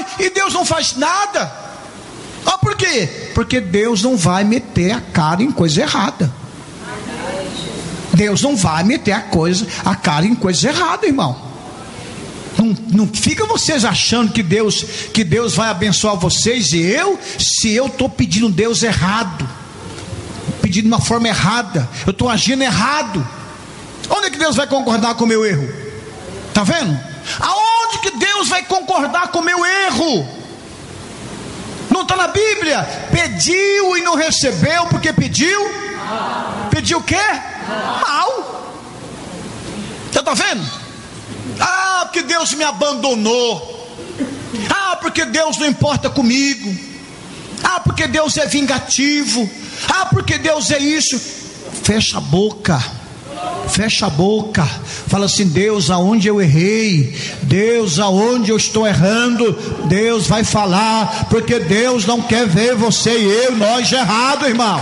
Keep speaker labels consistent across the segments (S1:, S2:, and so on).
S1: e Deus não faz nada. Por quê? Porque Deus não vai meter a cara em coisa errada. Deus não vai meter a cara em coisa errada, irmão. Não fica vocês achando que Deus vai abençoar vocês se eu estou pedindo Deus errado, pedindo de uma forma errada, eu estou agindo errado. Onde é que Deus vai concordar com o meu erro? Está vendo? Aonde que Deus vai concordar com o meu erro? Não está na Bíblia. Pediu e não recebeu porque pediu. Pediu o quê? Mal. Você está vendo? Porque Deus me abandonou. Porque Deus não importa comigo. Porque Deus é vingativo. Porque Deus é isso. Fecha a boca. Fecha a boca. Fala assim: Deus, aonde eu errei, Deus, aonde eu estou errando, Deus vai falar, porque Deus não quer ver você e nós errado, irmão.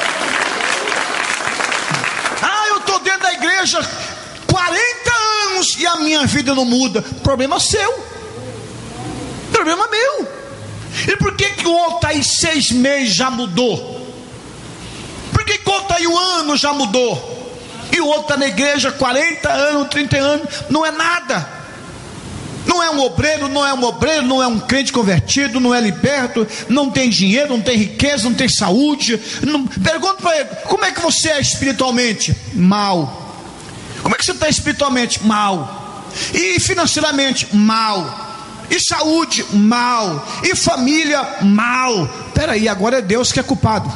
S1: Eu estou dentro da igreja 40 anos e a minha vida não muda. Problema seu, problema meu. E por que o outro está aí 6 meses já mudou? Por que o outro está aí 1 ano já mudou? E o outro está na igreja 40 anos, 30 anos, não é nada. Não é um obreiro, não é um crente convertido, não é liberto, não tem dinheiro, não tem riqueza, não tem saúde. Pergunta para ele: como é que você é espiritualmente? Mal. Como é que você está espiritualmente? Mal. E financeiramente? Mal. E saúde? Mal. E família? Mal. Peraí, agora é Deus que é culpado.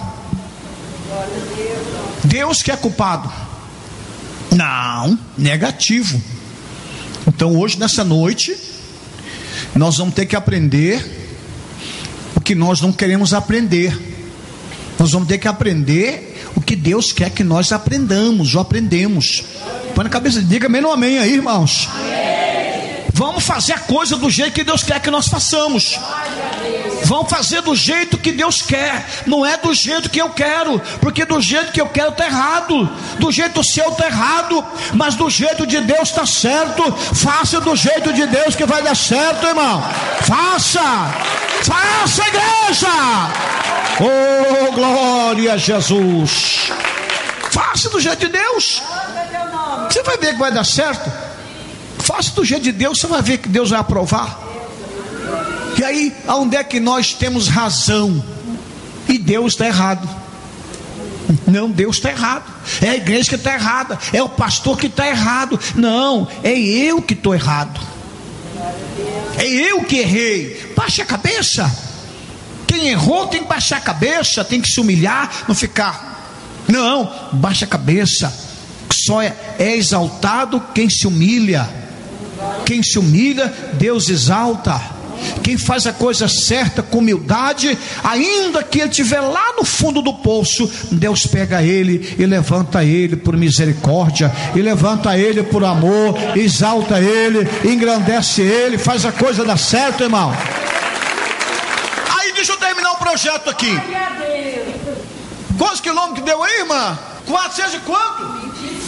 S1: Deus que é culpado. Não, negativo. Então hoje, nessa noite, nós vamos ter que aprender o que nós não queremos aprender. Nós vamos ter que aprender o que Deus quer que nós aprendamos ou aprendemos. Põe na cabeça, diga amém ou amém aí, irmãos. Vamos fazer a coisa do jeito que Deus quer que nós façamos. Vamos fazer do jeito que Deus quer, não é do jeito que eu quero, porque do jeito que eu quero está errado, do jeito seu está errado, mas do jeito de Deus está certo. Faça do jeito de Deus que vai dar certo, irmão. Faça, igreja. Oh, glória a Jesus. Faça do jeito de Deus, você vai ver que vai dar certo. Faça do jeito de Deus, você vai ver que Deus vai aprovar. E aí, aonde é que nós temos razão e Deus está errado? Não, Deus está errado. É a igreja que está errada, é o pastor que está errado. Não, é eu que estou errado. É eu que errei. Baixa a cabeça. Quem errou tem que baixar a cabeça, tem que se humilhar, não ficar. Não, baixa a cabeça. Só é exaltado quem se humilha. Quem se humilha, Deus exalta. Quem faz a coisa certa com humildade, ainda que ele estiver lá no fundo do poço, Deus pega ele e levanta ele por misericórdia, e levanta ele por amor, exalta ele, engrandece ele, faz a coisa dar certo, irmão. Aí deixa eu terminar o projeto aqui. Quantos quilômetros que deu aí, irmã? 400 e quanto?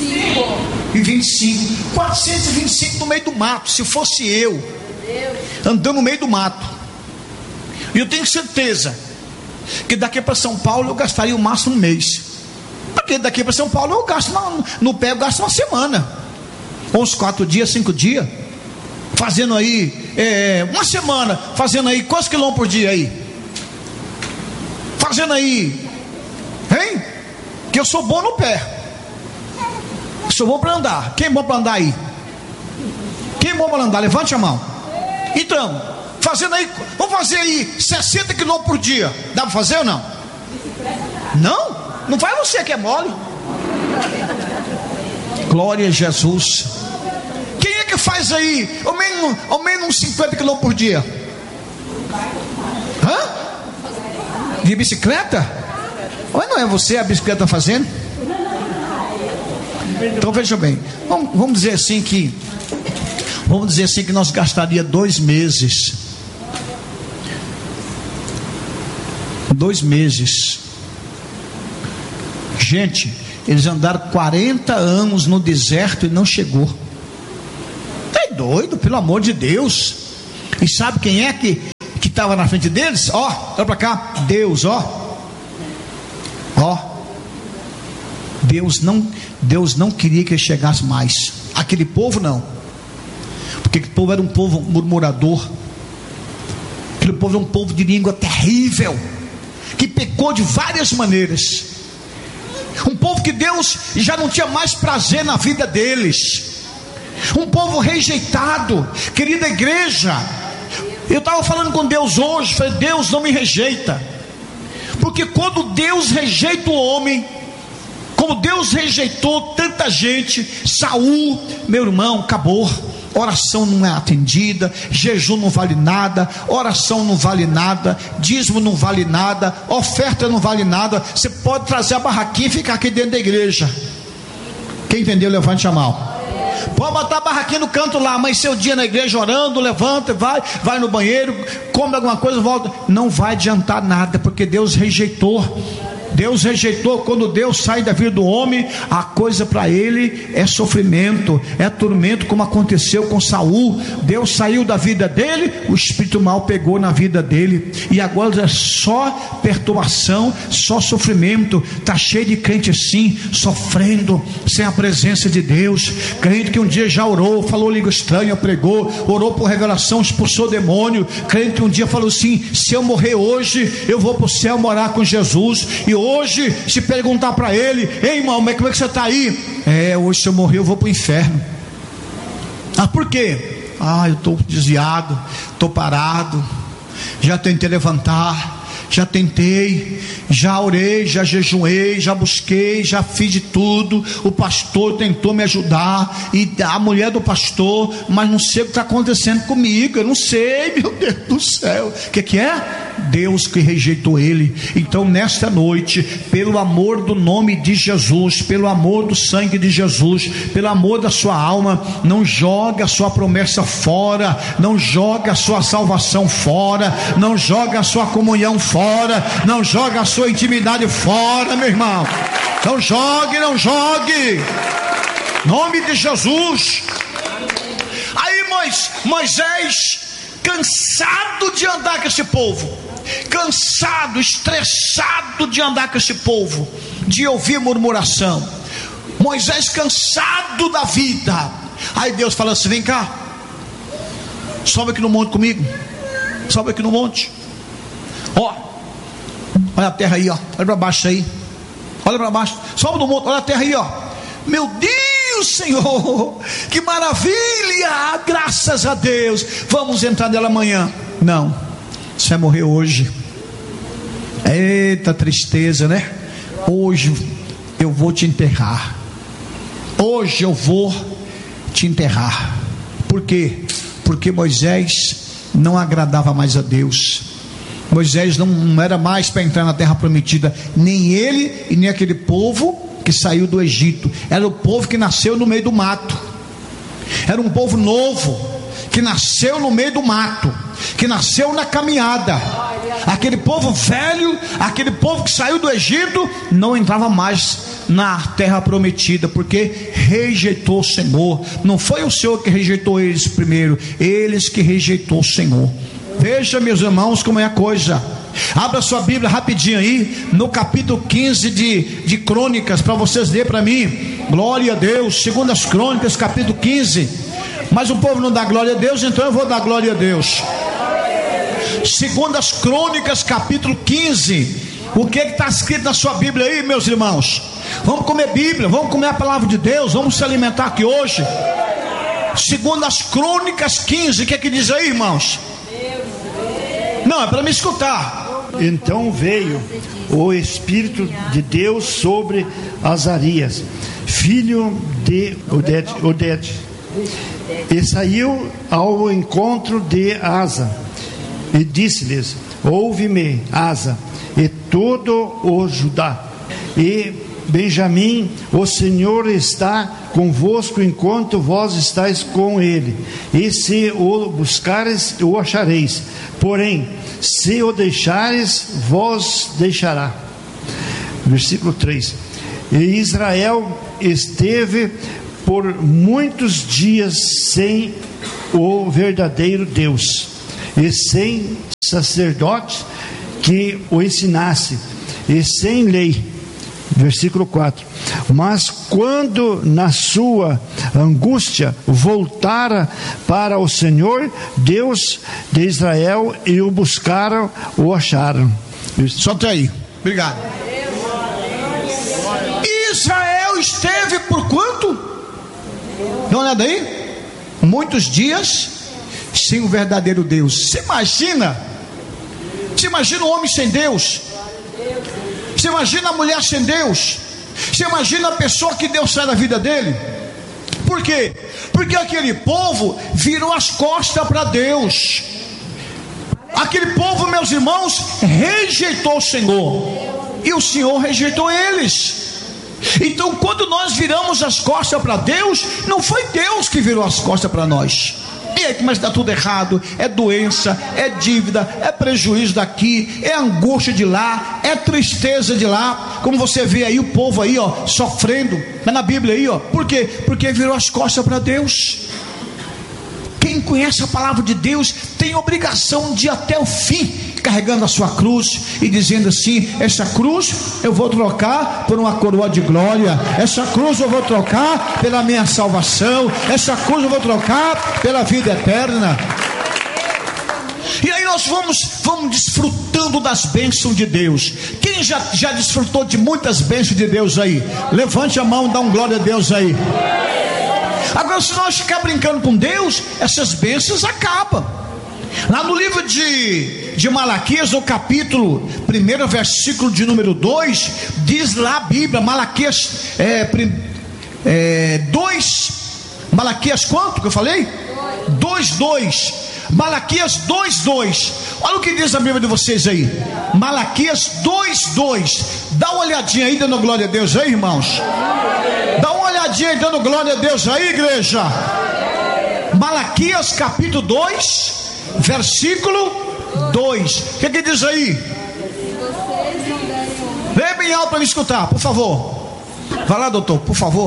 S1: 25. 425 no meio do mato. Se fosse eu andando no meio do mato, e eu tenho certeza que daqui para São Paulo eu gastaria o máximo um mês, porque daqui para São Paulo eu gasto no pé, eu gasto uma semana, ou uns 4 dias, 5 dias, fazendo aí uma semana, fazendo aí quantos quilômetros por dia aí? Fazendo aí, hein? Que eu sou bom no pé, sou bom para andar. Quem é bom para andar aí? Quem é bom para andar? Levante a mão. Então, fazendo aí, vamos fazer aí 60 quilômetros por dia. Dá para fazer ou não? Não? Não faz você que é mole. Glória a Jesus. Quem é que faz aí ao menos uns 50 quilômetros por dia? De bicicleta? Ou não é você a bicicleta fazendo? Então veja bem, vamos dizer assim que nós gastaria 2 meses. 2 meses. Gente, eles andaram 40 anos no deserto e não chegou. Tá doido, pelo amor de Deus. E sabe quem é que estava na frente deles, ó, olha para cá, Deus, ó, Deus não queria que ele chegasse mais. Aquele povo não, porque aquele povo era um povo murmurador, aquele povo era um povo de língua terrível, que pecou de várias maneiras, um povo que Deus já não tinha mais prazer na vida deles, um povo rejeitado. Querida igreja, eu estava falando com Deus hoje, falei: Deus não me rejeita, porque quando Deus rejeita o homem, como Deus rejeitou tanta gente, Saul, meu irmão, acabou. Oração não é atendida, jejum não vale nada, oração não vale nada, dízimo não vale nada, oferta não vale nada. Você pode trazer a barraquinha e ficar aqui dentro da igreja. Quem entendeu, levante a mão. Pode botar a barraquinha no canto lá, mas seu dia na igreja orando, levanta, vai no banheiro, come alguma coisa, volta. Não vai adiantar nada, porque Deus rejeitou. Deus rejeitou. Quando Deus sai da vida do homem, a coisa para ele é sofrimento, é tormento, como aconteceu com Saul. Deus saiu da vida dele, o espírito mal pegou na vida dele, e agora é só perturbação, só sofrimento. Está cheio de crente assim, sofrendo, sem a presença de Deus. Crente que um dia já orou, falou língua estranha, pregou, orou por revelação, expulsou demônio. Crente que um dia falou assim: se eu morrer hoje, eu vou para o céu morar com Jesus. E hoje, se perguntar para ele: ei irmão, como é que você está aí? Hoje se eu morrer eu vou para o inferno. Por quê? Eu estou desviado, estou parado, já tentei levantar, já tentei, já orei, já jejuei, já busquei, já fiz de tudo. O pastor tentou me ajudar, e a mulher do pastor, mas não sei o que está acontecendo comigo. Eu não sei, meu Deus do céu. O que é? Deus que rejeitou ele. Então nesta noite, pelo amor do nome de Jesus, pelo amor do sangue de Jesus, pelo amor da sua alma, não joga a sua promessa fora, não joga a sua salvação fora, não joga a sua comunhão fora, não joga a sua intimidade fora, meu irmão. Não jogue, não jogue, nome de Jesus. Aí Moisés, cansado de andar com esse povo, cansado, estressado de andar com esse povo, de ouvir murmuração, Moisés cansado da vida. Aí Deus fala assim: vem cá, sobe aqui no monte comigo, sobe aqui no monte, olha a terra aí, olha para baixo aí, olha para baixo, sobe no monte, olha a terra aí, meu Deus, Senhor, que maravilha, graças a Deus, vamos entrar nela amanhã. Não, você vai morrer hoje. Eita tristeza, né? Hoje eu vou te enterrar. Hoje eu vou te enterrar. Por quê? Porque Moisés não agradava mais a Deus. Moisés não era mais para entrar na terra prometida, nem ele e nem aquele povo que saiu do Egito. Era o povo que nasceu no meio do mato. Era um povo novo, que nasceu no meio do mato, que nasceu na caminhada. Aquele povo velho, aquele povo que saiu do Egito, não entrava mais na terra prometida, porque rejeitou o Senhor. Não foi o Senhor que rejeitou eles primeiro, eles que rejeitou o Senhor. Veja, meus irmãos, como é a coisa. Abra sua Bíblia rapidinho aí, no capítulo 15 de Crônicas, para vocês lerem para mim. Glória a Deus. Segundo as Crônicas, capítulo 15. Mas o povo não dá glória a Deus, então eu vou dar glória a Deus. Segundo as Crônicas, capítulo 15. O que está escrito na sua Bíblia aí, meus irmãos? Vamos comer Bíblia, vamos comer a palavra de Deus, vamos se alimentar aqui hoje. Segundo as Crônicas 15, o que é que diz aí, irmãos? Não, é para me escutar.
S2: Então veio o Espírito de Deus sobre Azarias, filho de Oded, e saiu ao encontro de Asa, e disse-lhes: ouve-me, Asa, e todo o Judá, e Benjamim, o Senhor está convosco enquanto vós estáis com ele, e se o buscares, o achareis, porém, se o deixares, vos deixará. Versículo 3. E Israel esteve por muitos dias sem o verdadeiro Deus, e sem sacerdote que o ensinasse, e sem lei. Versículo 4. Mas quando na sua angústia voltara para o Senhor, Deus de Israel, e o buscaram, o acharam.
S1: Só até aí. Obrigado. Israel esteve por quanto? Dá uma olhada aí. Muitos dias sem o verdadeiro Deus. Você imagina? Você imagina o homem sem Deus? Você imagina a mulher sem Deus? Você imagina a pessoa que Deus sai da vida dele? Por quê? Porque aquele povo virou as costas para Deus. Aquele povo, meus irmãos, rejeitou o Senhor, e o Senhor rejeitou eles. Então, quando nós viramos as costas para Deus, não foi Deus que virou as costas para nós. E aí, mas dá tudo errado, é doença, é dívida, é prejuízo daqui, é angústia de lá, é tristeza de lá. Como você vê aí o povo aí, ó, sofrendo, mas na Bíblia aí, ó, por quê? Porque virou as costas para Deus. Quem conhece a palavra de Deus tem obrigação de ir até o fim, carregando a sua cruz e dizendo assim: essa cruz eu vou trocar por uma coroa de glória, essa cruz eu vou trocar pela minha salvação, essa cruz eu vou trocar pela vida eterna. E aí nós vamos desfrutando das bênçãos de Deus. Quem já desfrutou de muitas bênçãos de Deus aí? Levante a mão, dá um glória a Deus aí. Agora, se nós ficar brincando com Deus, essas bênçãos acabam. Lá no livro de Malaquias, no capítulo 1, versículo de número 2, diz lá a Bíblia, Malaquias 2, Malaquias quanto que eu falei? 2:2. Malaquias 2:2. Olha o que diz a Bíblia de vocês aí. Malaquias 2:2. Dá uma olhadinha aí, dando glória a Deus aí, irmãos. Dá uma olhadinha aí, dando glória a Deus aí, igreja. Malaquias capítulo 2, versículo 2. O que diz aí? Vem bem alto para me escutar, por favor. Vai lá, doutor, por favor.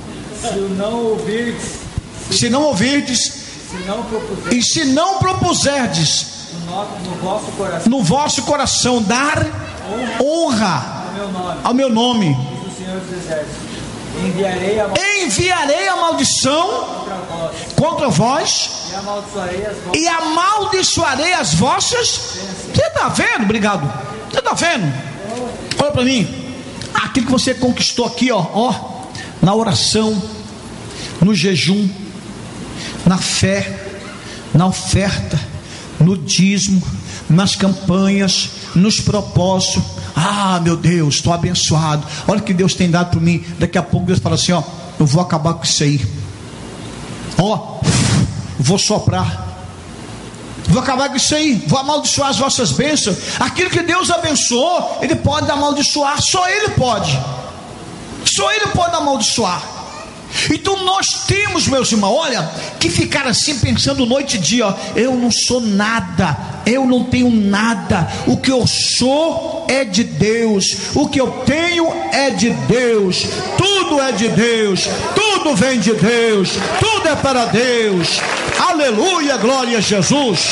S1: Se não ouvirdes, e se não propuserdes no vosso coração dar honra ao meu nome, enviarei a maldição contra vós e amaldiçoarei as vossas. Você está vendo? Obrigado. Você está vendo? Olha para mim. Aquilo que você conquistou aqui, ó, na oração, no jejum, na fé, na oferta, no dízimo, nas campanhas, nos propósitos. Ah, meu Deus, estou abençoado. Olha o que Deus tem dado para mim. Daqui a pouco Deus fala assim: ó, eu vou acabar com isso aí. Ó, vou soprar. Vou acabar com isso aí. Vou amaldiçoar as vossas bênçãos. Aquilo que Deus abençoou, Ele pode amaldiçoar. Só Ele pode. Só Ele pode amaldiçoar. Então nós temos, meus irmãos, olha, que ficar assim pensando noite e dia, ó, eu não sou nada, eu não tenho nada, o que eu sou é de Deus, o que eu tenho é de Deus, tudo é de Deus, tudo vem de Deus, tudo é para Deus. Aleluia, glória a Jesus.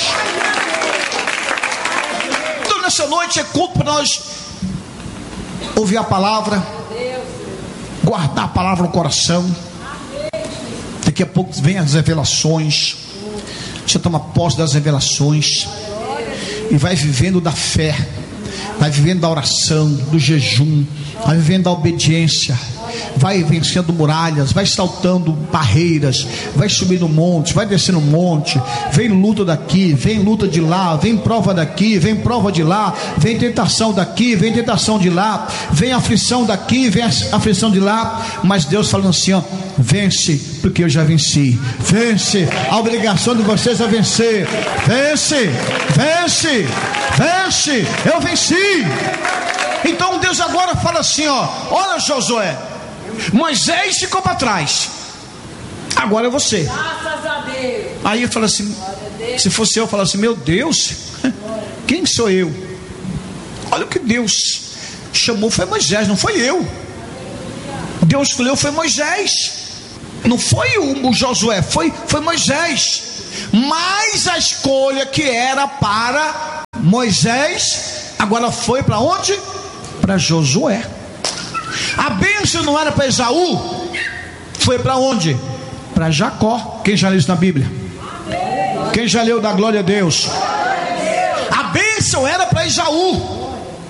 S1: Então nessa noite é culto para nós ouvir a palavra, guardar a palavra no coração. Daqui a pouco vem as revelações. Você toma posse das revelações e vai vivendo da fé, vai vivendo da oração, do jejum, vai vivendo da obediência, vai vencendo muralhas, vai saltando barreiras, vai subindo montes, vai descendo monte. Vem luta daqui, vem luta de lá, vem prova daqui, vem prova de lá, vem tentação daqui, vem tentação de lá, vem aflição daqui, vem aflição de lá. Mas Deus falando assim, ó: vence, porque eu já venci. Vence, a obrigação de vocês é vencer. Vence, vence, vence, eu venci. Então Deus agora fala assim, ó: olha, Josué, Moisés ficou para trás, agora é você. Graças a Deus. Aí eu falo assim, se fosse eu falo assim: meu Deus, quem sou eu? Olha o que Deus chamou, foi Moisés, não foi eu. Deus escolheu, foi Moisés, não foi o Josué, foi Moisés. mas a escolha que era para Moisés, agora foi para onde? Para Josué. A bênção não era para Esaú, foi para onde? Para Jacó. Quem já leu isso na Bíblia? Quem já leu da glória a Deus? A bênção era para Esaú,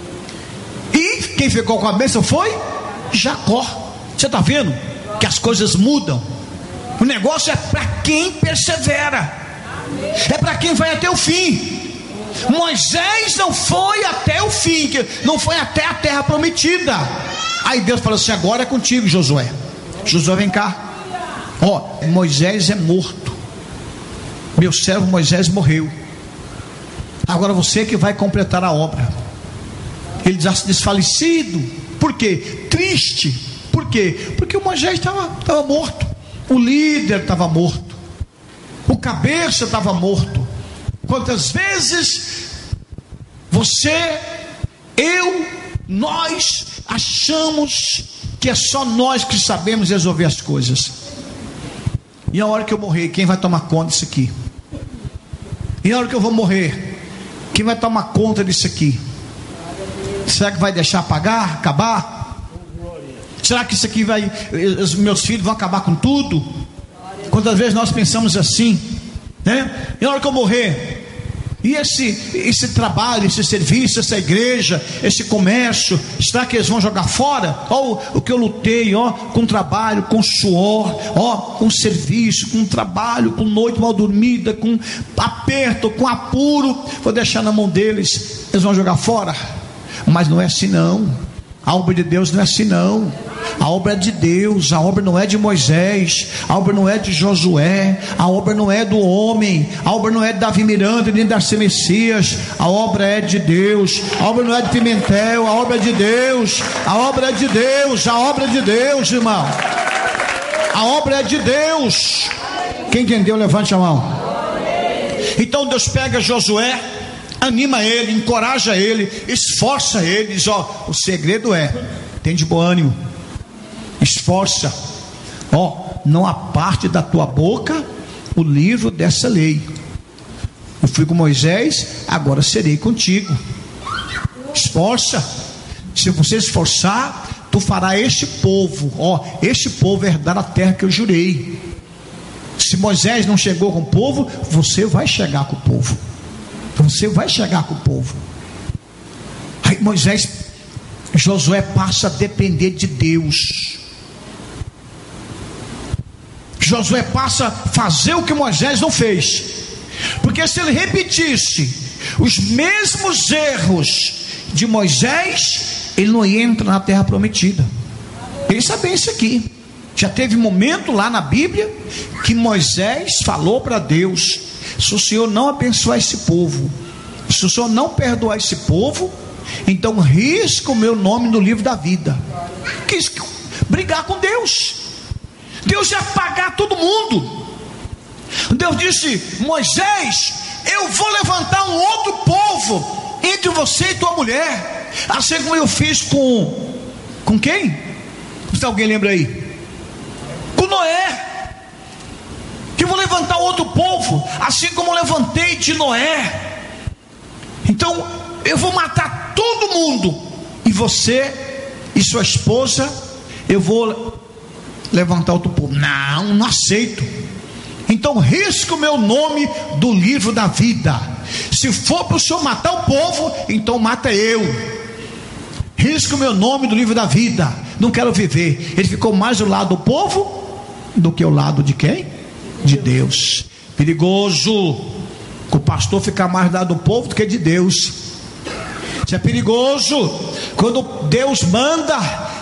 S1: e quem ficou com a bênção foi Jacó. Você está vendo que as coisas mudam? O negócio é para quem persevera, é para quem vai até o fim. Moisés não foi até o fim, não foi até a terra prometida. Aí Deus falou assim: agora é contigo, Josué. Josué, vem cá. Ó, Moisés é morto, meu servo Moisés morreu, agora você que vai completar a obra. Ele já se desfalecido. Por quê? Triste. Por quê? Porque o Moisés estava morto, o líder estava morto, o cabeça estava morto. Quantas vezes você, eu, nós achamos que é só nós que sabemos resolver as coisas. E a hora que eu morrer, quem vai tomar conta disso aqui? E a hora que eu vou morrer, quem vai tomar conta disso aqui? Será que vai deixar acabar? Será que isso aqui vai, os meus filhos vão acabar com tudo? Quantas vezes nós pensamos assim, né? E a hora que eu morrer, e esse trabalho, esse serviço, essa igreja, esse comércio, será que eles vão jogar fora? Ó, o que eu lutei, ó, com trabalho, com suor, ó, com serviço, com trabalho, com noite mal dormida, com aperto, com apuro, vou deixar na mão deles, eles vão jogar fora? Mas não é assim não. A obra de Deus não é assim não. A obra é de Deus, a obra não é de Moisés, a obra não é de Josué, a obra não é do homem, a obra não é de Davi Miranda nem Darcy Messias, a obra é de Deus. A obra não é de Pimentel, a obra é de Deus, a obra é de Deus, a obra é de Deus, irmão. A obra é de Deus. Quem entendeu, levante a mão. Então Deus pega Josué, anima ele, encoraja ele, esforça ele, diz: ó, o segredo é, tem de bom ânimo, esforça, ó, não aparte da tua boca o livro dessa lei. Eu fui com Moisés, agora serei contigo. Esforça. Se você esforçar, tu fará este povo, ó, este povo herdar a terra que eu jurei. Se Moisés não chegou com o povo, você vai chegar com o povo. Você vai chegar com o povo. Aí Josué passa a depender de Deus. Josué passa a fazer o que Moisés não fez, porque se ele repetisse os mesmos erros de Moisés, ele não ia entrar na terra prometida. Pensa bem isso aqui. Já teve momento lá na Bíblia que Moisés falou para Deus: se o Senhor não abençoar esse povo, se o Senhor não perdoar esse povo, então risca o meu nome no livro da vida. Quis brigar com Deus. Deus ia pagar todo mundo. Deus disse: Moisés, eu vou levantar um outro povo entre você e tua mulher, assim como eu fiz com quem? Se alguém lembra aí? Com Noé. Que eu vou levantar outro povo, assim como eu levantei de Noé. Então eu vou matar todo mundo, e você e sua esposa eu vou levantar outro povo. Não aceito. Então risca o meu nome do livro da vida. Se for para o Senhor matar o povo, então mata eu. Risca o meu nome do livro da vida. Não quero viver. Ele ficou mais do lado do povo do que ao lado de quem? De Deus. Perigoso o pastor ficar mais do lado do povo do que de Deus. Isso é perigoso. Quando Deus manda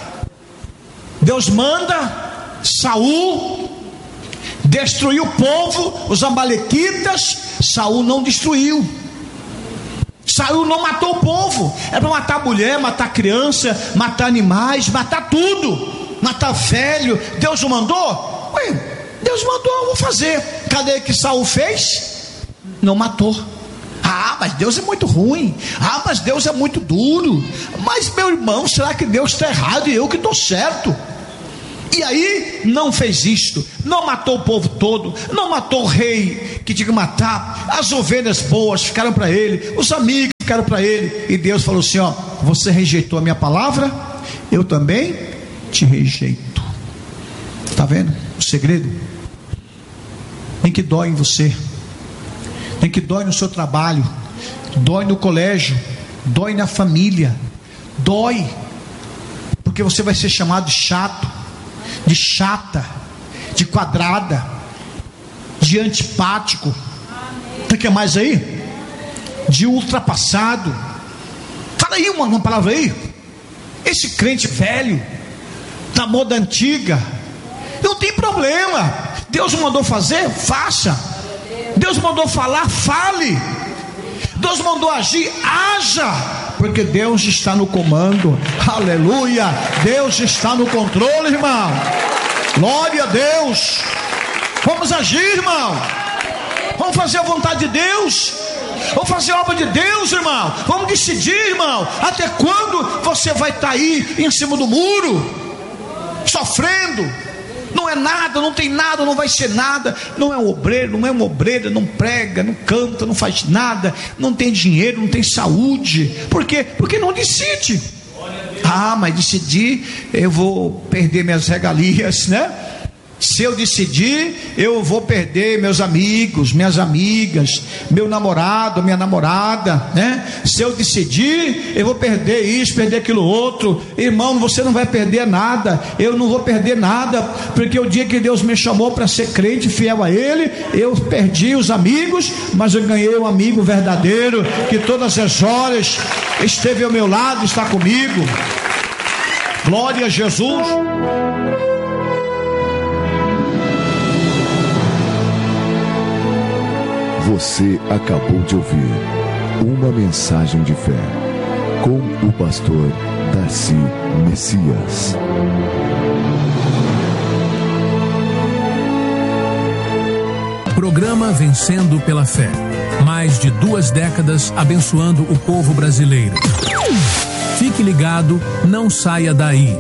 S1: Saul destruir o povo, os amalequitas, Saul não destruiu. Saul não matou o povo. Era para matar mulher, matar criança, matar animais, matar tudo, matar velho. Deus não mandou? Ué, Deus mandou, eu vou fazer. Cadê que Saul fez? Não matou. Ah, mas Deus é muito ruim. Ah, mas Deus é muito duro. Mas meu irmão, será que Deus está errado e eu que estou certo? E aí não fez isto, não matou o povo todo, não matou o rei que tinha que matar, as ovelhas boas ficaram para ele, os amigos ficaram para ele, e Deus falou assim: ó, você rejeitou a minha palavra, eu também te rejeito. Está vendo o segredo? Tem que dói em você, tem que dói no seu trabalho, dói no colégio, dói na família, dói, porque você vai ser chamado de chato, de chata, de quadrada, de antipático. O que é mais aí? De ultrapassado. Fala aí uma palavra aí. Esse crente velho, da moda antiga, não tem problema. Deus mandou fazer, faça. Deus mandou falar, fale. Deus mandou agir, haja, porque Deus está no comando. Aleluia. Deus está no controle, irmão. Glória a Deus. Vamos agir, irmão. Vamos fazer a vontade de Deus. Vamos fazer a obra de Deus, irmão. Vamos decidir, irmão. Até quando você vai estar aí em cima do muro, sofrendo? Não é nada, não tem nada, não vai ser nada. Não é um obreiro, não é uma obreira, não prega, não canta, não faz nada, não tem dinheiro, não tem saúde. Por quê? Porque não decide. Ah, mas decidir, eu vou perder minhas regalias, né? Se eu decidir, eu vou perder meus amigos, minhas amigas, meu namorado, minha namorada, né? Se eu decidir, eu vou perder isso, perder aquilo outro. Irmão, você não vai perder nada. Eu não vou perder nada, porque o dia que Deus me chamou para ser crente, fiel a Ele, eu perdi os amigos, mas eu ganhei um amigo verdadeiro, que todas as horas esteve ao meu lado, está comigo. Glória a Jesus.
S3: Você acabou de ouvir uma mensagem de fé com o pastor Darcy Messias.
S4: Programa Vencendo pela Fé. Mais de 2 décadas abençoando o povo brasileiro. Fique ligado, não saia daí.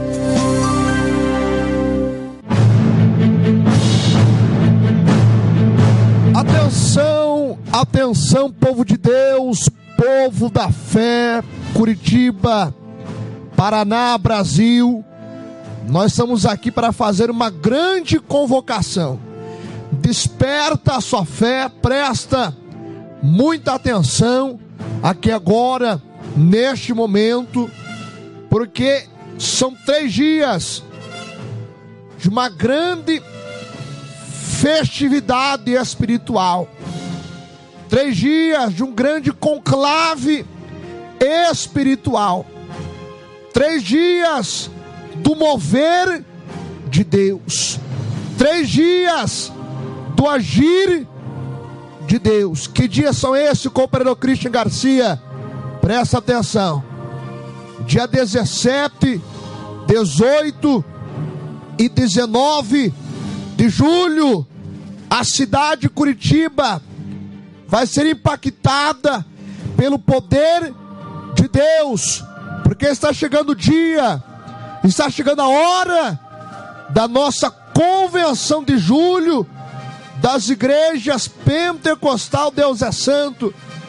S5: Atenção, povo de Deus, povo da fé, Curitiba, Paraná, Brasil. Nós estamos aqui para fazer uma grande convocação. Desperta a sua fé, presta muita atenção aqui agora, neste momento, porque são 3 dias de uma grande festividade espiritual. 3 dias de um grande conclave espiritual. 3 dias do mover de Deus. 3 dias do agir de Deus. Que dias são esses, companheiro Christian Garcia? Presta atenção. Dia 17, 18 e 19 de julho, a cidade de Curitiba vai ser impactada pelo poder de Deus, porque está chegando o dia, está chegando a hora da nossa convenção de julho das igrejas pentecostal Deus é Santo.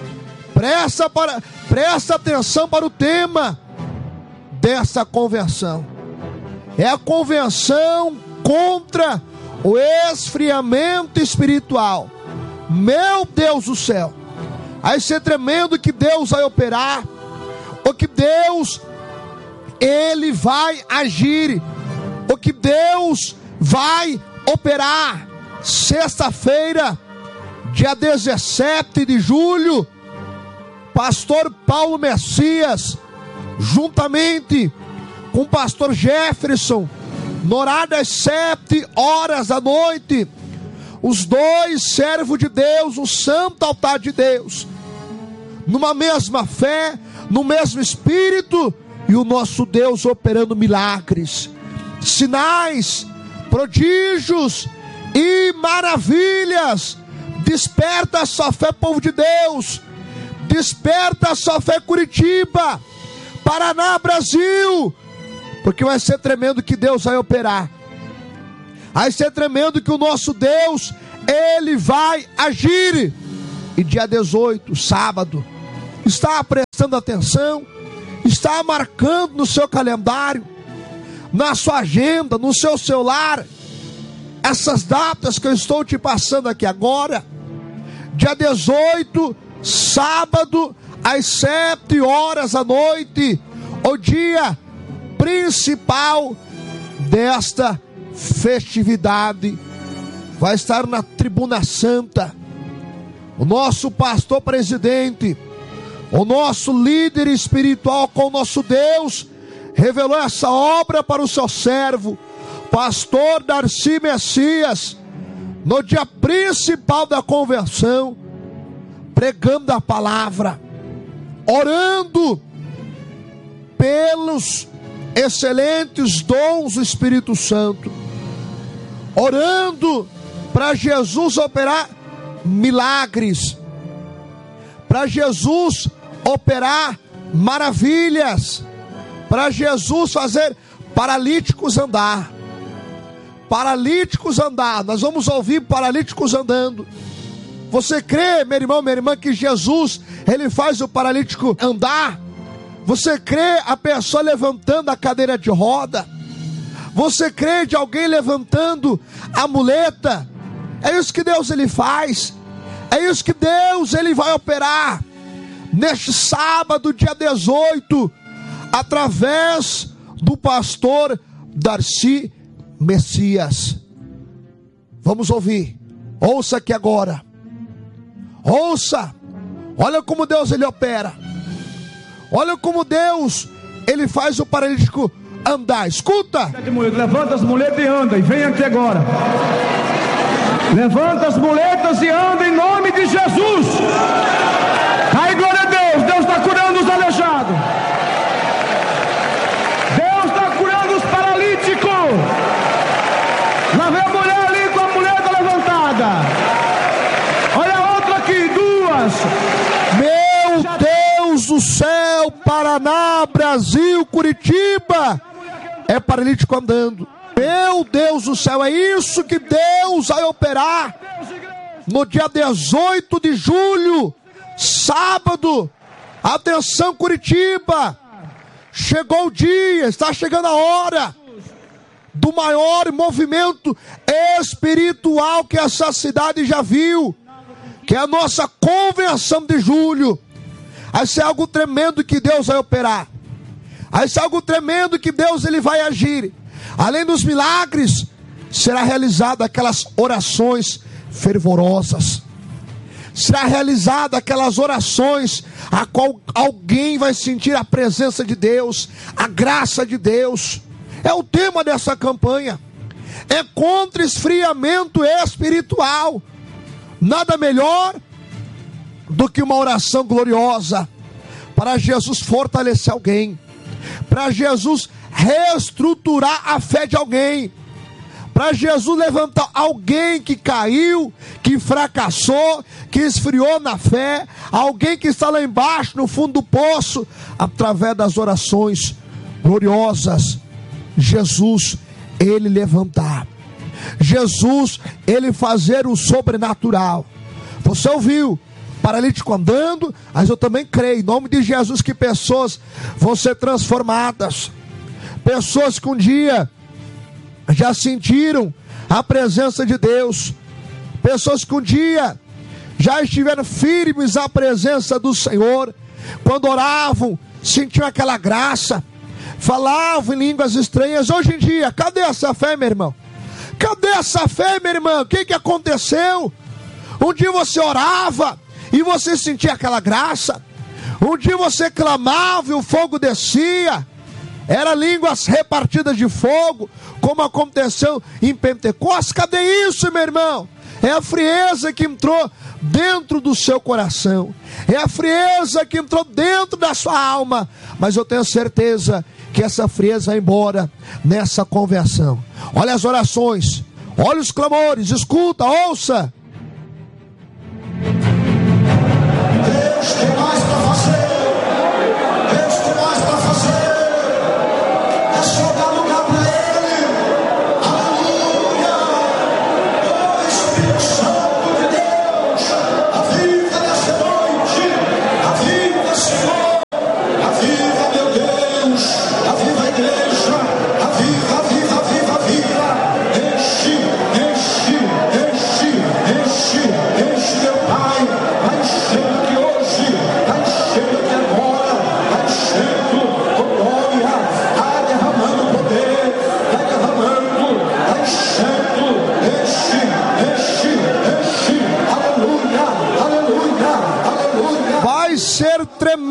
S5: Presta atenção para o tema dessa convenção. É a convenção contra o esfriamento espiritual. Meu Deus do céu, vai ser tremendo que Deus vai operar, o que Deus, Ele vai agir, o que Deus vai operar. Sexta-feira, dia 17 de julho, pastor Paulo Messias, juntamente com o pastor Jefferson, no horário das 7 horas da noite, os 2 servos de Deus, o santo altar de Deus, numa mesma fé, no mesmo espírito, e o nosso Deus operando milagres, sinais, prodígios e maravilhas. Desperta a sua fé, povo de Deus. Desperta a sua fé, Curitiba, Paraná, Brasil, porque vai ser tremendo que Deus vai operar. Vai ser tremendo que o nosso Deus, Ele vai agir. E dia 18, sábado, está prestando atenção? Está marcando no seu calendário, na sua agenda, no seu celular, essas datas que eu estou te passando aqui agora? Dia 18, sábado, às 7 horas da noite, o dia principal desta festividade. Vai estar na Tribuna Santa o nosso pastor presidente, o nosso líder espiritual com o nosso Deus, revelou essa obra para o seu servo, pastor Darcy Messias, no dia principal da conversão, pregando a palavra, orando pelos excelentes dons do Espírito Santo, orando para Jesus operar milagres, para Jesus operar maravilhas, para Jesus fazer paralíticos andar. Paralíticos andar, nós vamos ouvir paralíticos andando. Você crê, meu irmão, minha irmã, que Jesus, Ele faz o paralítico andar? Você crê a pessoa levantando a cadeira de roda? Você crê de alguém levantando a muleta? É isso que Deus Ele faz. É isso que Deus Ele vai operar neste sábado, dia 18, através do pastor Darcy Messias. Vamos ouvir. Ouça aqui agora. Ouça. Olha como Deus Ele opera. Olha como Deus Ele faz o paralítico andar. Escuta.
S6: Levanta as muletas e anda. E vem aqui agora. Levanta as muletas e anda em nome de Jesus. Ai, glória a Deus. Deus está curando os aleijados. Deus está curando os paralíticos. Lá vem a mulher ali com a muleta levantada. Olha a outra aqui, duas.
S5: Meu Deus do céu, Paraná, Brasil, Curitiba, é paralítico andando. Meu Deus do céu, é isso que Deus vai operar no dia 18 de julho, sábado. Atenção, Curitiba, chegou o dia, está chegando a hora do maior movimento espiritual que essa cidade já viu, que é a nossa convenção de julho. Vai ser algo tremendo que Deus vai operar. Vai ser algo tremendo que Deus Ele vai agir. Além dos milagres, será realizada aquelas orações fervorosas. Será realizada aquelas orações a qual alguém vai sentir a presença de Deus, a graça de Deus. É o tema dessa campanha. É contra esfriamento espiritual. Nada melhor do que uma oração gloriosa para Jesus fortalecer alguém, para Jesus reestruturar a fé de alguém, para Jesus levantar alguém que caiu, que fracassou, que esfriou na fé, alguém que está lá embaixo no fundo do poço, através das orações gloriosas. Jesus, Ele levantar, Jesus, Ele fazer o sobrenatural. Você ouviu? Paralítico andando, mas eu também creio, em nome de Jesus, que pessoas vão ser transformadas. Pessoas que um dia já sentiram a presença de Deus. Pessoas que um dia já estiveram firmes à presença do Senhor. Quando oravam, sentiam aquela graça. Falavam em línguas estranhas. Hoje em dia, cadê essa fé, meu irmão? Cadê essa fé, meu irmão? O que aconteceu? Um dia você orava e você sentia aquela graça. Um dia você clamava e o fogo descia. Era línguas repartidas de fogo, como aconteceu em Pentecostes. Cadê isso, meu irmão? É a frieza que entrou dentro do seu coração. É a frieza que entrou dentro da sua alma. Mas eu tenho certeza que essa frieza vai embora nessa conversão. Olha as orações, olha os clamores, escuta, ouça.
S7: Deus tem mais para fazer. Deus tem mais para fazer. É só dar lugar para Ele. Aleluia.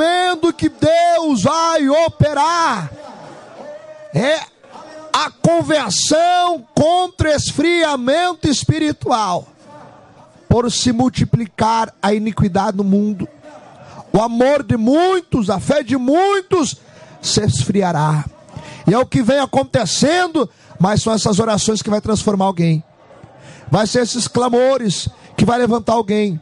S5: tremendo que Deus vai operar é a conversão contra esfriamento espiritual. Por se multiplicar a iniquidade no mundo, o amor de muitos, a fé de muitos se esfriará. E é o que vem acontecendo, mas são essas orações que vai transformar alguém. Vai ser esses clamores que vai levantar alguém.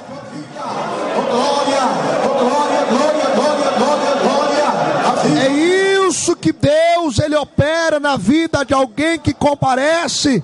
S5: É isso que Deus, Ele opera na vida de alguém que comparece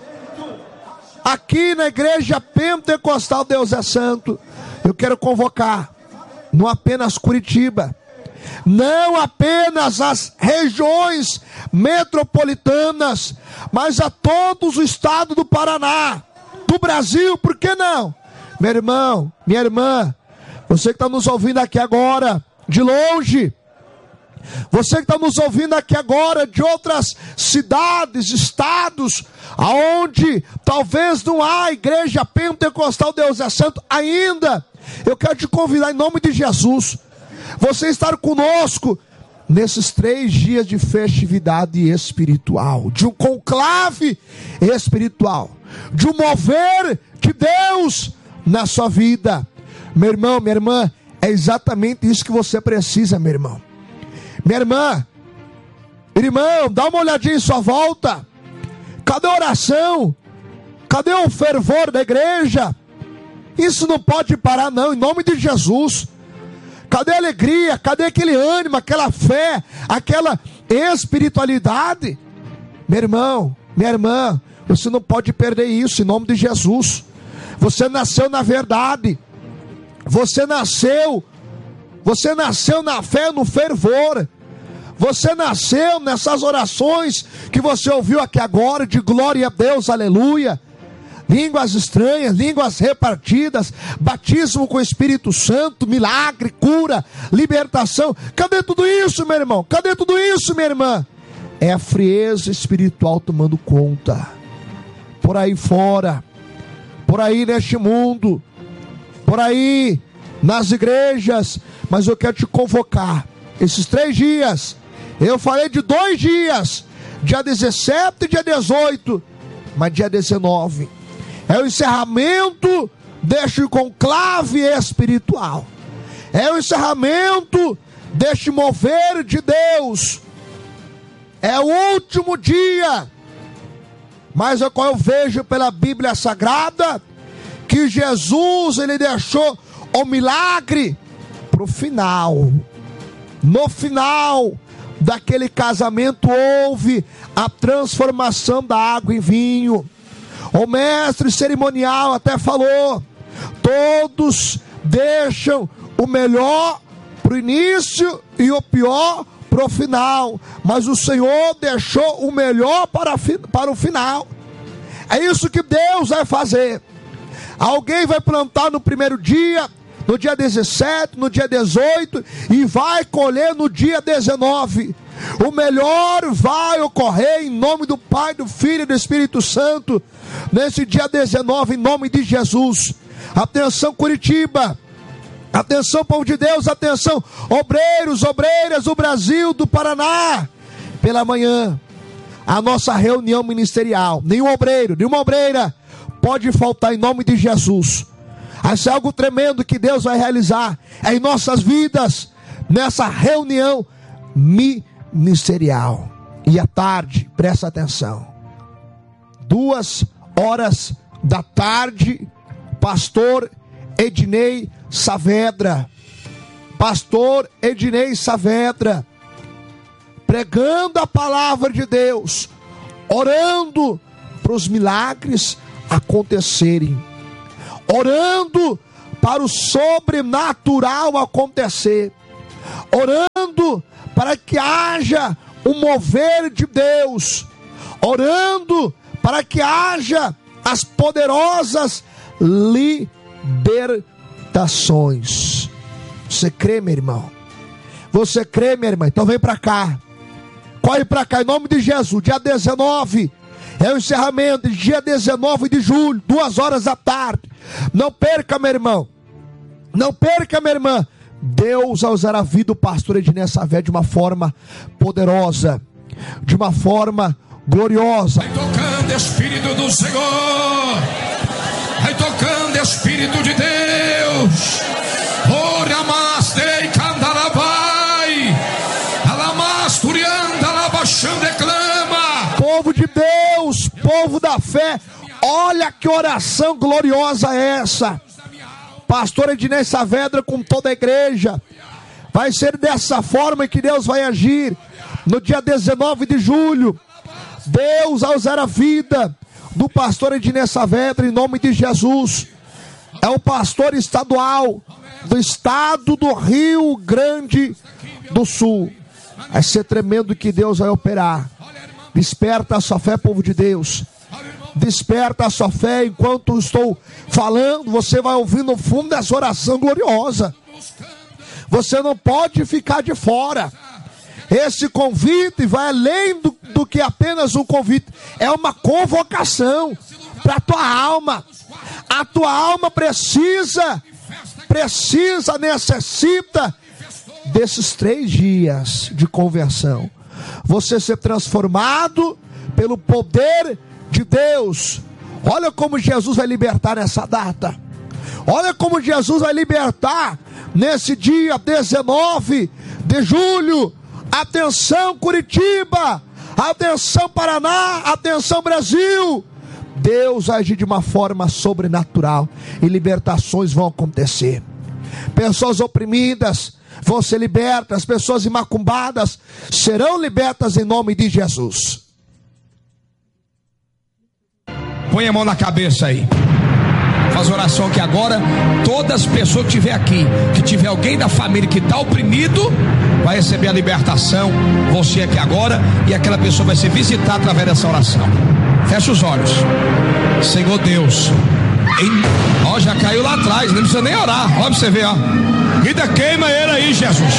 S5: aqui na igreja pentecostal. Deus é santo. Eu quero convocar, não apenas Curitiba, não apenas as regiões metropolitanas, mas a todos os estados do Paraná, do Brasil, por que não? Meu irmão, minha irmã, você que está nos ouvindo aqui agora, de longe, você que está nos ouvindo aqui agora de outras cidades, estados, aonde talvez não há igreja pentecostal Deus é santo ainda, eu quero te convidar em nome de Jesus, você estar conosco nesses 3 dias de festividade espiritual, de um conclave espiritual, de um mover de Deus na sua vida. Meu irmão, minha irmã, é exatamente isso que você precisa, meu irmão. Minha irmã, irmão, dá uma olhadinha em sua volta. Cadê a oração? Cadê o fervor da igreja? Isso não pode parar não, em nome de Jesus. Cadê a alegria? Cadê aquele ânimo, aquela fé, aquela espiritualidade? Meu irmão, minha irmã, você não pode perder isso em nome de Jesus. Você nasceu na verdade. Você nasceu na fé, no fervor. Você nasceu nessas orações que você ouviu aqui agora, de glória a Deus, aleluia. Línguas estranhas, línguas repartidas, batismo com o Espírito Santo, milagre, cura, libertação. Cadê tudo isso, meu irmão? Cadê tudo isso, minha irmã? É a frieza espiritual tomando conta. Por aí fora, por aí neste mundo, por aí nas igrejas. Mas eu quero te convocar esses 3 dias. Eu falei de 2 dias, dia 17 e dia 18, mas dia 19 é o encerramento deste conclave espiritual, é o encerramento deste mover de Deus, é o último dia. Mas eu vejo pela Bíblia Sagrada que Jesus, ele deixou o milagre para o final. No final daquele casamento houve a transformação da água em vinho. O mestre cerimonial até falou: todos deixam o melhor para o início e o pior para o final, mas o Senhor deixou o melhor para o final. É isso que Deus vai fazer. Alguém vai plantar no primeiro dia, no dia 17, no dia 18, e vai colher no dia 19. O melhor vai ocorrer em nome do Pai, do Filho e do Espírito Santo, nesse dia 19, em nome de Jesus. Atenção, Curitiba, atenção, povo de Deus, atenção, obreiros, obreiras do Brasil, do Paraná. Pela manhã, a nossa reunião ministerial. Nenhum obreiro, nenhuma obreira pode faltar em nome de Jesus. Isso é algo tremendo que Deus vai realizar em nossas vidas, nessa reunião ministerial. E à tarde, presta atenção, 14h, pastor Ednei Saavedra, pregando a palavra de Deus, orando para os milagres acontecerem, orando para o sobrenatural acontecer, orando para que haja um mover de Deus, orando para que haja as poderosas libertações. Você crê, meu irmão? Você crê, minha irmã? Então vem para cá, corre para cá em nome de Jesus. Dia 19 é o encerramento, dia 19 de julho, 2h da tarde. Não perca, meu irmão, não perca, minha irmã. Deus vai usar a vida do pastor Ednei Saavedra de uma forma poderosa, de uma forma gloriosa.
S8: Vai tocando Espírito do Senhor, vai tocando Espírito de Deus. Ora mastei candalabai, alamasturianda labaxando declama.
S5: Povo de Deus, povo da fé, olha que oração gloriosa é essa. Pastor Ednei Saavedra com toda a igreja, vai ser dessa forma que Deus vai agir no dia 19 de julho. Deus vai usar a vida do pastor Ednei Saavedra em nome de Jesus. É o pastor estadual do estado do Rio Grande do Sul. Vai ser tremendo que Deus vai operar. Desperta a sua fé, povo de Deus. Desperta a sua fé. Enquanto estou falando, você vai ouvir no fundo dessa oração gloriosa. Você não pode ficar de fora. Esse convite vai além do que apenas um convite. É uma convocação para a tua alma. A tua alma necessita desses 3 dias de conversão. Você ser transformado pelo poder de Deus. Olha como Jesus vai libertar nessa data. Olha como Jesus vai libertar nesse dia 19 de julho. Atenção Curitiba, atenção Paraná, atenção Brasil. Deus vai agir de uma forma sobrenatural e libertações vão acontecer. Pessoas oprimidas vão ser libertas, pessoas macumbadas serão libertas em nome de Jesus.
S8: Põe a mão na cabeça aí. Faz oração aqui agora. Todas as pessoas que tiver aqui, que tiver alguém da família que está oprimido, vai receber a libertação. Você aqui agora, e aquela pessoa vai ser visitada através dessa oração. Fecha os olhos. Senhor Deus, ó, já caiu lá atrás, não precisa nem orar. Olha pra você ver, ó. E daí queima ele aí, Jesus.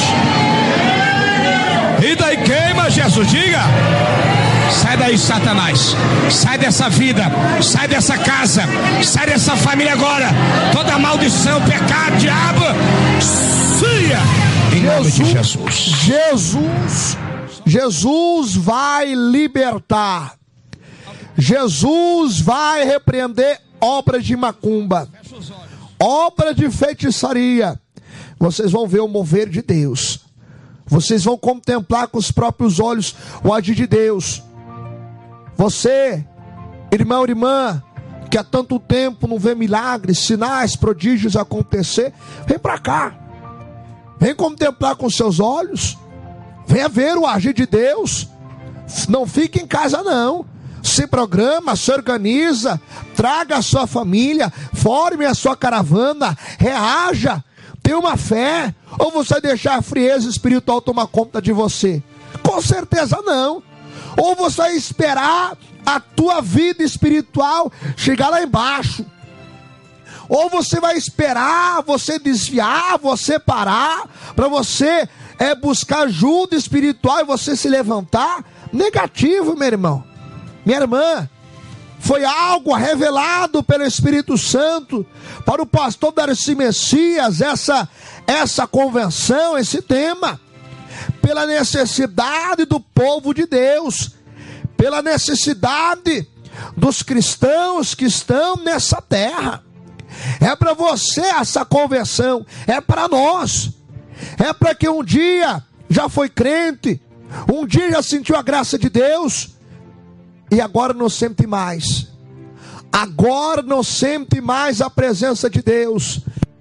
S8: E daí queima, Jesus, diga. Sai daí, Satanás. Sai dessa vida, sai dessa casa, sai dessa família agora. Toda maldição, pecado, diabo, saia em nome de Jesus.
S5: Jesus vai libertar. Jesus vai repreender obras de macumba, obras de feitiçaria. Vocês vão ver o mover de Deus. Vocês vão contemplar com os próprios olhos o agir de Deus. Você, irmão, irmã, que há tanto tempo não vê milagres, sinais, prodígios acontecer, vem para cá. Vem contemplar com seus olhos. Venha ver o agir de Deus. Não fique em casa não. Se programa, se organiza, traga a sua família, forme a sua caravana, reaja, tenha uma fé. Ou você deixar a frieza espiritual tomar conta de você? Com certeza não. Ou você vai esperar a tua vida espiritual chegar lá embaixo. Ou você vai esperar você desviar, você parar, para você buscar ajuda espiritual e você se levantar. Negativo, meu irmão, minha irmã. Foi algo revelado pelo Espírito Santo para o pastor Darcy Messias, essa convenção, esse tema, pela necessidade do povo de Deus, pela necessidade dos cristãos que estão nessa terra. É para você essa conversão, é para nós, é para quem um dia já foi crente, um dia já sentiu a graça de Deus, e agora não sente mais. Agora não sente mais a presença de Deus.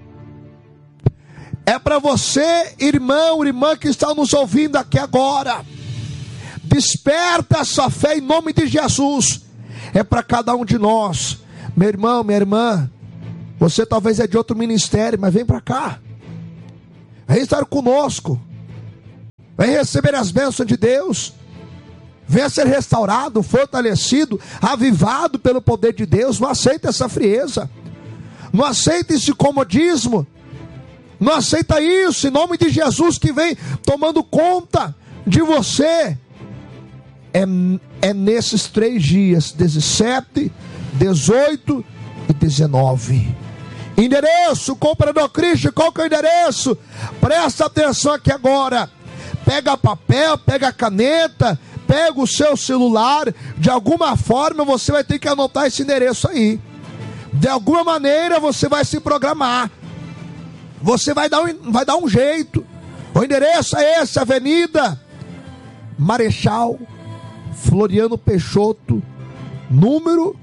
S5: É para você, irmão, irmã que está nos ouvindo aqui agora. Desperta a sua fé em nome de Jesus. É para cada um de nós. Meu irmão, minha irmã, você talvez é de outro ministério, mas vem para cá. Vem estar conosco. Vem receber as bênçãos de Deus. Venha ser restaurado, fortalecido, avivado pelo poder de Deus. Não aceita essa frieza. Não aceita esse comodismo. Não aceita isso. Em nome de Jesus que vem tomando conta de você. É nesses 3 dias, 17, 18 e 19. Endereço, Cooperador Christian, qual que é o endereço? Presta atenção aqui agora. Pega papel, pega caneta, pega o seu celular. De alguma forma você vai ter que anotar esse endereço aí. De alguma maneira você vai se programar. Você vai dar um jeito. O endereço é esse: Avenida Marechal Floriano Peixoto, número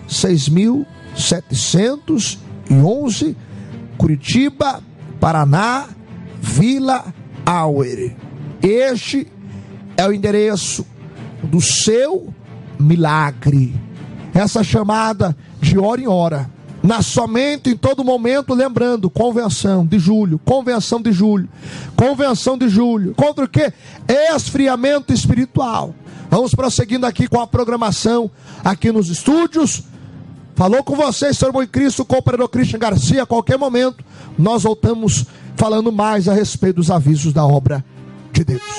S5: 6.711, Curitiba, Paraná, Vila Auer. Este é o endereço do seu milagre. Essa chamada de hora em hora, na somente, em todo momento, lembrando: convenção de julho, convenção de julho, convenção de julho. Contra o quê? Esfriamento espiritual. Vamos prosseguindo aqui com a programação aqui nos estúdios. Falou com vocês, seu irmão em Cristo, o Cooperador Christian Garcia. A qualquer momento nós voltamos falando mais a respeito dos avisos da obra de Deus.